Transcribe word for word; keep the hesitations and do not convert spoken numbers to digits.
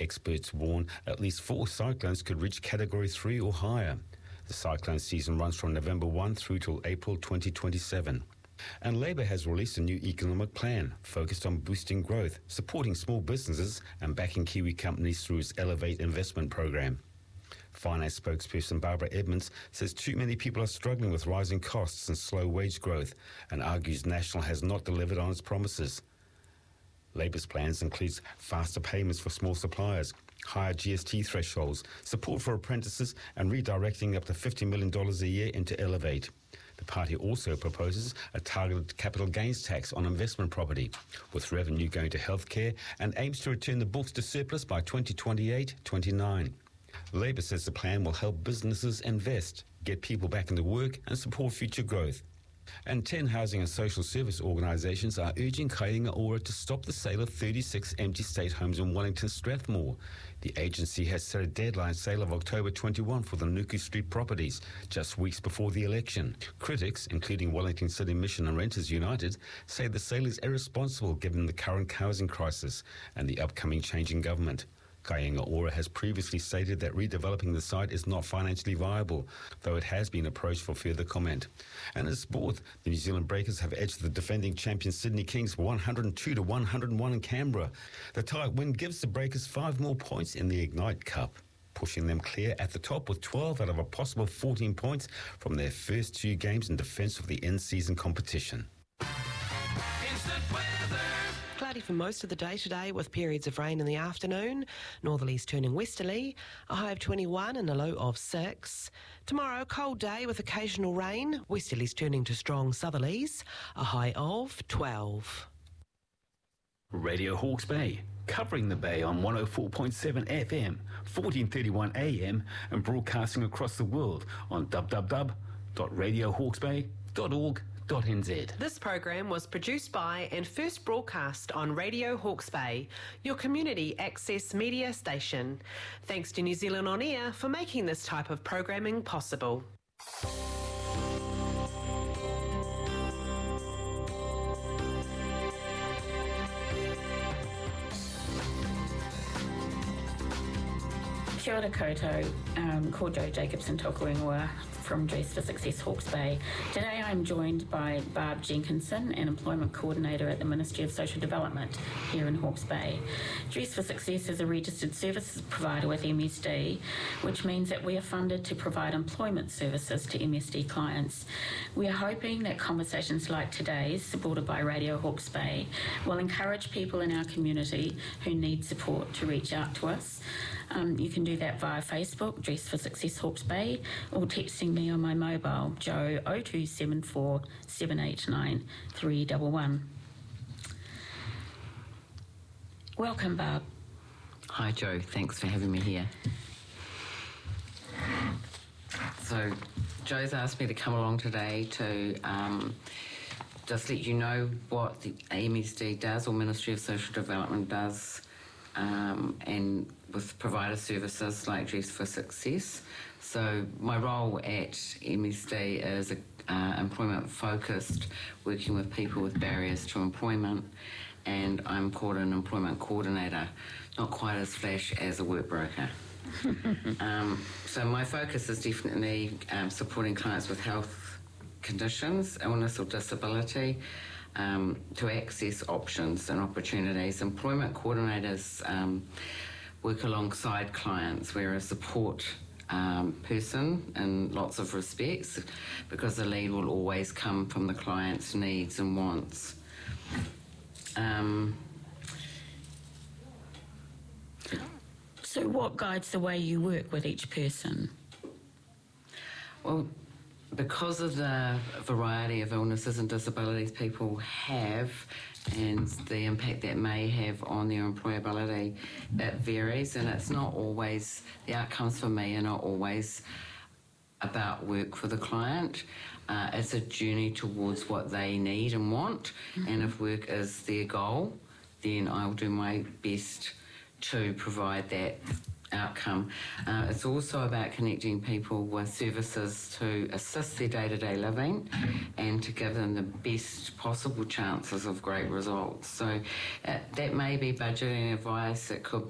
Experts warn at least four cyclones could reach Category three or higher. The cyclone season runs from November first through till April twenty twenty-seven. And Labour has released a new economic plan focused on boosting growth, supporting small businesses and backing Kiwi companies through its Elevate investment program. Finance spokesperson Barbara Edmonds says too many people are struggling with rising costs and slow wage growth, and argues National has not delivered on its promises. Labour's plans include faster payments for small suppliers, higher G S T thresholds, support for apprentices, and redirecting up to fifty million dollars a year into Elevate. The party also proposes a targeted capital gains tax on investment property, with revenue going to healthcare, and aims to return the books to surplus by twenty twenty-eight twenty-nine. Labour says the plan will help businesses invest, get people back into work and support future growth. And ten housing and social service organisations are urging Kāinga Ora to stop the sale of thirty-six empty state homes in Wellington Strathmore. The agency has set a deadline sale of October twenty-first for the Nuku Street properties, just weeks before the election. Critics, including Wellington City Mission and Renters United, say the sale is irresponsible given the current housing crisis and the upcoming change in government. Kāinga Ora has previously stated that redeveloping the site is not financially viable, though it has been approached for further comment. And in sport, the New Zealand Breakers have edged the defending champion Sydney Kings one hundred two to one hundred one in Canberra. The tight win gives the Breakers five more points in the Ignite Cup, pushing them clear at the top with twelve out of a possible fourteen points from their first two games in defence of the in-season competition. Cloudy for most of the day today with periods of rain in the afternoon, northerlies turning westerly, a high of twenty-one and a low of six. Tomorrow, cold day with occasional rain, westerlies turning to strong southerlies, a high of twelve. Radio Hawke's Bay, covering the Bay on one oh four point seven F M, fourteen thirty-one A M, and broadcasting across the world on w w w dot radio hawke's bay dot org dot n z. This program was produced by and first broadcast on Radio Hawke's Bay, your community access media station. Thanks to New Zealand On Air for making this type of programming possible. Kia ora koutou, um, ko Jo Jacobson toku ingoa from Dress for Success Hawke's Bay. Today I'm joined by Barb Jenkinson, an Employment Coordinator at the Ministry of Social Development here in Hawke's Bay. Dress for Success is a registered services provider with M S D, which means that we are funded to provide employment services to M S D clients. We are hoping that conversations like today's, supported by Radio Hawke's Bay, will encourage people in our community who need support to reach out to us. Um, you can do that via Facebook, Dress for Success Hawke's Bay, or texting me on my mobile, Joe oh two seven four, seven eight nine, three one one. Welcome, Barb. Hi, Joe. Thanks for having me here. So, Joe's asked me to come along today to um, just let you know what the M S D does, or Ministry of Social Development does, um, and with provider services like Dress for Success. So my role at M S D is uh, employment focused, working with people with barriers to employment, and I'm called an employment coordinator, not quite as flash as a work broker. um, so my focus is definitely um, supporting clients with health conditions, illness or disability, um, to access options and opportunities. Employment coordinators um, work alongside clients. We're a support um, person in lots of respects, because the lead will always come from the client's needs and wants. Um, So what guides the way you work with each person? Well, because of the variety of illnesses and disabilities people have and the impact that may have on their employability, it varies, and it's not always, the outcomes for me are not always about work for the client. Uh, it's a journey towards what they need and want, mm-hmm. and if work is their goal, then I'll do my best to provide that outcome. Uh, it's also about connecting people with services to assist their day-to-day living and to give them the best possible chances of great results. So uh, that may be budgeting advice, it could